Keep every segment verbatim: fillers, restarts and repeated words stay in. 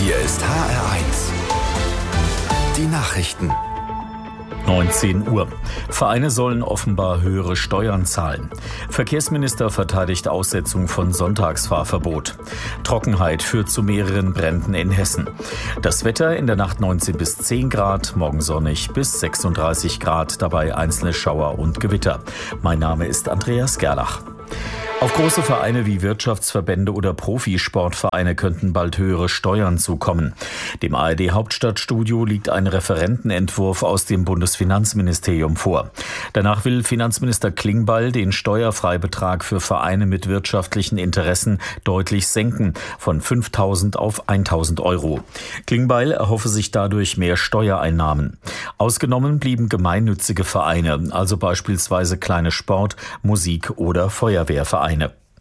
Hier ist H R eins. Die Nachrichten. neunzehn Uhr. Vereine sollen offenbar höhere Steuern zahlen. Verkehrsminister verteidigt Aussetzung von Sonntagsfahrverbot. Trockenheit führt zu mehreren Bränden in Hessen. Das Wetter in der Nacht neunzehn bis zehn Grad, morgen sonnig bis sechsunddreißig Grad, dabei einzelne Schauer und Gewitter. Mein Name ist Andreas Gerlach. Auf große Vereine wie Wirtschaftsverbände oder Profisportvereine könnten bald höhere Steuern zukommen. Dem A R D-Hauptstadtstudio liegt ein Referentenentwurf aus dem Bundesfinanzministerium vor. Danach will Finanzminister Klingbeil den Steuerfreibetrag für Vereine mit wirtschaftlichen Interessen deutlich senken, von fünftausend auf eintausend Euro. Klingbeil erhoffe sich dadurch mehr Steuereinnahmen. Ausgenommen blieben gemeinnützige Vereine, also beispielsweise kleine Sport-, Musik- oder Feuerwehrvereine.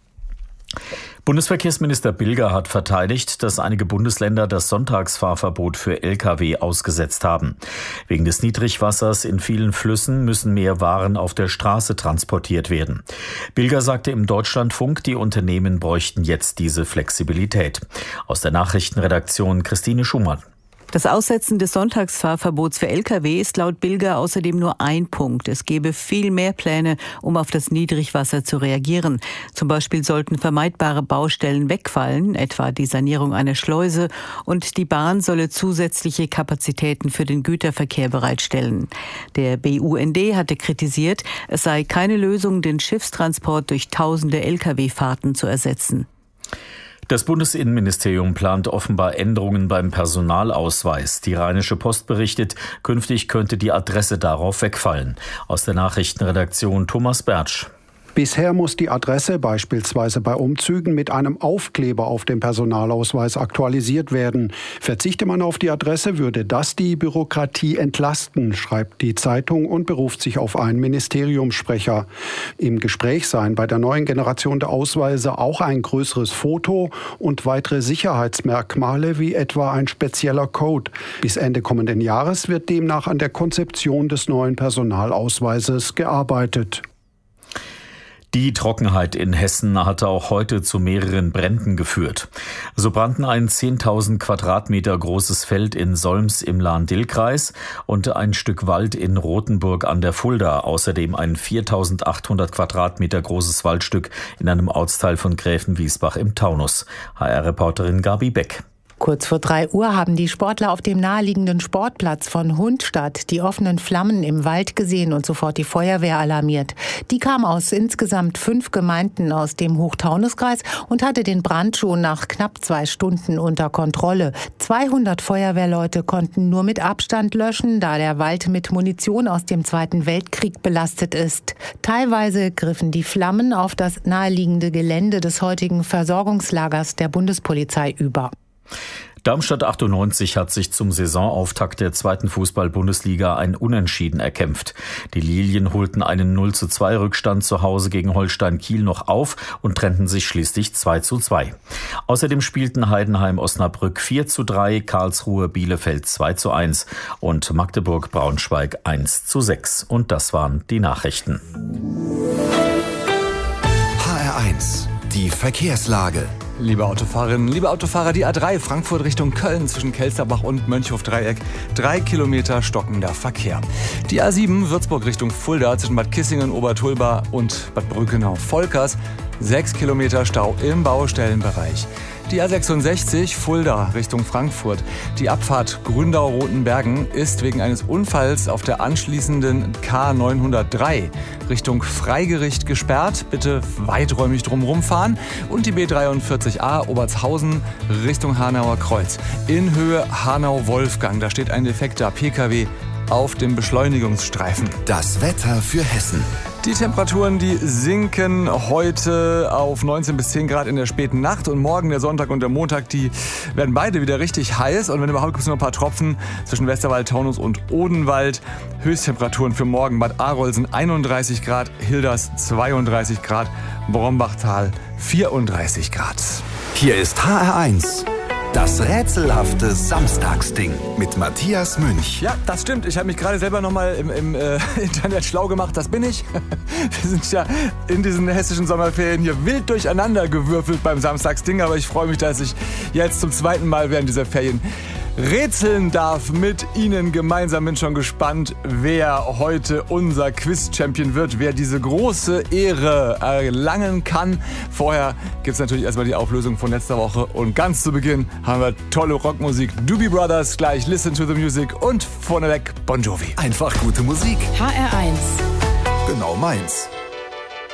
Bundesverkehrsminister Bilger hat verteidigt, dass einige Bundesländer das Sonntagsfahrverbot für L K W ausgesetzt haben. Wegen des Niedrigwassers in vielen Flüssen müssen mehr Waren auf der Straße transportiert werden. Bilger sagte im Deutschlandfunk, die Unternehmen bräuchten jetzt diese Flexibilität. Aus der Nachrichtenredaktion Christine Schumann. Das Aussetzen des Sonntagsfahrverbots für L K W ist laut Bilger außerdem nur ein Punkt. Es gäbe viel mehr Pläne, um auf das Niedrigwasser zu reagieren. Zum Beispiel sollten vermeidbare Baustellen wegfallen, etwa die Sanierung einer Schleuse, und die Bahn solle zusätzliche Kapazitäten für den Güterverkehr bereitstellen. Der B U N D hatte kritisiert, es sei keine Lösung, den Schiffstransport durch tausende L K W-Fahrten zu ersetzen. Das Bundesinnenministerium plant offenbar Änderungen beim Personalausweis. Die Rheinische Post berichtet, künftig könnte die Adresse darauf wegfallen. Aus der Nachrichtenredaktion Thomas Bertsch. Bisher muss die Adresse beispielsweise bei Umzügen mit einem Aufkleber auf dem Personalausweis aktualisiert werden. Verzichte man auf die Adresse, würde das die Bürokratie entlasten, schreibt die Zeitung und beruft sich auf einen Ministeriumssprecher. Im Gespräch seien bei der neuen Generation der Ausweise auch ein größeres Foto und weitere Sicherheitsmerkmale wie etwa ein spezieller Code. Bis Ende kommenden Jahres wird demnach an der Konzeption des neuen Personalausweises gearbeitet. Die Trockenheit in Hessen hatte auch heute zu mehreren Bränden geführt. So brannten ein zehntausend Quadratmeter großes Feld in Solms im Lahn-Dill-Kreis und ein Stück Wald in Rothenburg an der Fulda. Außerdem ein viertausendachthundert Quadratmeter großes Waldstück in einem Ortsteil von Gräfenwiesbach im Taunus. H R-Reporterin Gabi Beck. Kurz vor drei Uhr haben die Sportler auf dem naheliegenden Sportplatz von Hundstadt die offenen Flammen im Wald gesehen und sofort die Feuerwehr alarmiert. Die kam aus insgesamt fünf Gemeinden aus dem Hochtaunuskreis und hatte den Brand schon nach knapp zwei Stunden unter Kontrolle. zweihundert Feuerwehrleute konnten nur mit Abstand löschen, da der Wald mit Munition aus dem Zweiten Weltkrieg belastet ist. Teilweise griffen die Flammen auf das naheliegende Gelände des heutigen Versorgungslagers der Bundespolizei über. Darmstadt achtundneunzig hat sich zum Saisonauftakt der zweiten Fußball-Bundesliga ein Unentschieden erkämpft. Die Lilien holten einen null zu zwei Rückstand zu Hause gegen Holstein Kiel noch auf und trennten sich schließlich zwei zu zwei. Außerdem spielten Heidenheim-Osnabrück vier zu drei, Karlsruhe Bielefeld zwei zu eins und Magdeburg-Braunschweig eins zu sechs. Und das waren die Nachrichten. H R eins, die Verkehrslage. Liebe Autofahrerinnen, liebe Autofahrer, die A drei Frankfurt Richtung Köln zwischen Kelsterbach und Mönchhof-Dreieck. Drei Kilometer stockender Verkehr. Die A sieben Würzburg Richtung Fulda zwischen Bad Kissingen, Obertulba und Bad Brückenau-Volkers. Sechs Kilometer Stau im Baustellenbereich. Die A sechsundsechzig Fulda Richtung Frankfurt. Die Abfahrt Gründau-Rotenbergen ist wegen eines Unfalls auf der anschließenden K neunhundertdrei Richtung Freigericht gesperrt. Bitte weiträumig drumherum fahren. Und die B dreiundvierzig A Obertshausen Richtung Hanauer Kreuz. In Höhe Hanau-Wolfgang. Da steht ein defekter P K W auf dem Beschleunigungsstreifen. Das Wetter für Hessen. Die Temperaturen, die sinken heute auf neunzehn bis zehn Grad in der späten Nacht und morgen, der Sonntag und der Montag, die werden beide wieder richtig heiß und wenn überhaupt gibt es nur ein paar Tropfen zwischen Westerwald, Taunus und Odenwald. Höchsttemperaturen für morgen: Bad Arolsen einunddreißig Grad, Hilders zweiunddreißig Grad, Brombachtal vierunddreißig Grad. Hier ist H R eins. Das rätselhafte Samstagsding mit Matthias Münch. Ja, das stimmt. Ich habe mich gerade selber nochmal im, im äh, Internet schlau gemacht. Das bin ich. Wir sind ja in diesen hessischen Sommerferien hier wild durcheinander gewürfelt beim Samstagsding. Aber ich freue mich, dass ich jetzt zum zweiten Mal während dieser Ferien rätseln darf mit Ihnen gemeinsam. Bin schon gespannt, wer heute unser Quiz-Champion wird, wer diese große Ehre erlangen kann. Vorher gibt es natürlich erstmal die Auflösung von letzter Woche und ganz zu Beginn haben wir tolle Rockmusik. Doobie Brothers, gleich Listen to the Music und vorneweg Bon Jovi. Einfach gute Musik. H R eins. Genau meins.